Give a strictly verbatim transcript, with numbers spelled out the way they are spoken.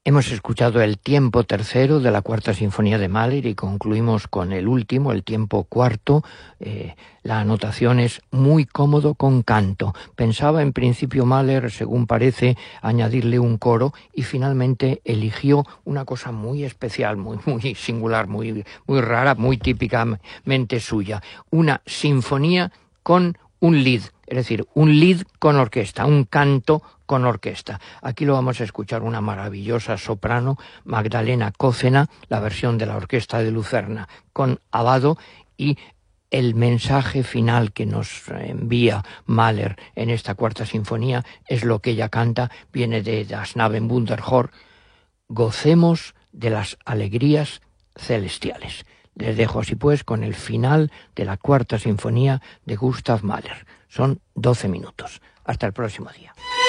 Hemos escuchado el tiempo tercero de la cuarta sinfonía de Mahler y concluimos con el último, el tiempo cuarto. Eh, la anotación es muy cómodo con canto. Pensaba en principio Mahler, según parece, añadirle un coro y finalmente eligió una cosa muy especial, muy, muy singular, muy, muy rara, muy típicamente suya. Una sinfonía con un lied, es decir, un lied con orquesta, un canto con orquesta. Aquí lo vamos a escuchar una maravillosa soprano, Magdalena Cócena, la versión de la Orquesta de Lucerna con Abbado, y el mensaje final que nos envía Mahler en esta cuarta sinfonía es lo que ella canta, viene de Das Nabenwunderchor: gocemos de las alegrías celestiales. Les dejo así pues con el final de la cuarta sinfonía de Gustav Mahler. Son doce minutos. Hasta el próximo día.